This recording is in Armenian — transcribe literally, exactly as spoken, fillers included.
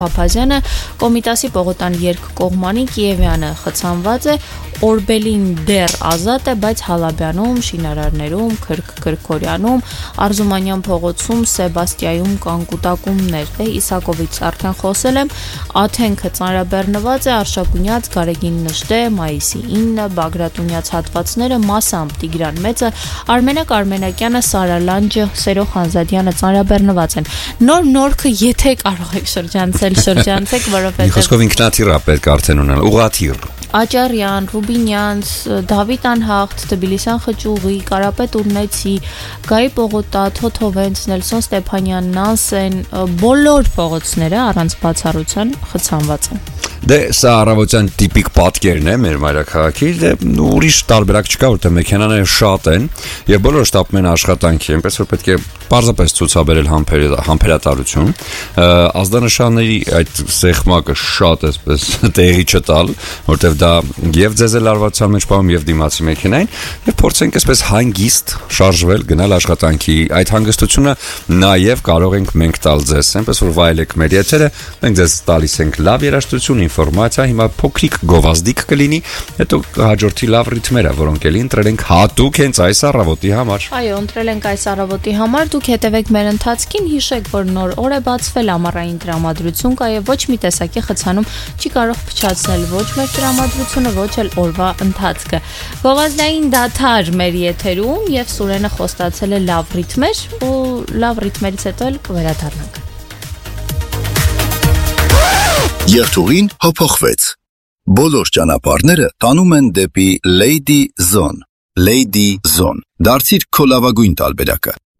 Փափազյանը, Կոմիտասի Պողոտան երկկողմանի Կիևյանը խցանված է, Օրբելին դեռ ազատ է, բայց Հալաբյանում, Շինարարներում, Քրքորյանում, Արզումանյան փողոցում, Սեբաստիայում կան կուտակումներ, դե Իսակովից արդեն խոսել եմ, Աթենքը ծանրաբեռնված է, Արշակունյաց, Գարեգին Նժդե, Մայիսի ինը, Բագրատունյաց հատվածները, Մասամբ Տիգրան Մեծը, Արմենակ Արմենակյանը, Սարալանջը, Սերո Խանզադյանը ծանրաբեռնված են։ Նոր նորքը եթե կարող եք շրջանցել, շրջանցեք, որովհետև Խոսքով ինքնաթիռ է պետք արդեն ունենալ, ուղղաթիռ։ Աճարյան, Ռուբինյանց, Դավիթ Անհախտ, Թբիլիսյան Խճուղի, Կարապետ Ուրնեցի, Գայի Պողոտա, Թոթովենց, Նելսոն Ստեփանյան, Նանսեն, բոլոր փողոցները առանց բացառության խցանված են։ Դե սա առավոտյան տիպիկ պատկերն է մեր մայրաքաղաքի, դե ուրիշ տարբերակ չկա, որտեղ մեքենաները շատ են եւ բոլորը շտապում են աշխատանքի, այնպես որ պետք է պարզապես ցուցաբերել համբերատարություն, ազդանշանների այդ սեղմակը շատ էսպես տեղի չտալ, որտեղ դա եւ ձեզ է լարվածության մեջ պահում եւ դիմացի մեքենային, եւ փորձենք այսպես հանգիստ շարժվել, գնալ աշխատանքի, այդ հանգստությունը նաեւ կարող ենք մենք տալ ձեզ, այնպես որ վայելեք մեր եթերը, մենք ձեզ տալիս ենք լավ երաժշտություն, ինֆորմացիա, հիմա փոքրիկ գովազդիկ կլինի, հետո հաջորդի լավ ռիթմերը, որոնք էլի ընտրել ենք հատուկ հենց այս առավոտի համար։ Այո, ընտրել ենք այս առավոտի համար, դուք հետևեք մեր ընթացքին, հիշեք, որ նոր օր է բացվել, ամառային տրամադրություն կա եւ ոչ մի տեսակի խցանում չի կարող փչացնել ոչ մեր տրամադրությունը, ոչ էլ օրվա ընթացքը։ Գովազդային դաթար մեր եթերում եւ Սուրենը խոստացել է լավ ռիթմեր ու լավ ռիթմերից հետո էլ կվերադառնանք։ Երթուղին հափոխվեց։ Բոլոր ճանապարհները տանում են դեպի Lady Zone։ Lady Zone։ Դարձիր քո լավագույն տարբերակը։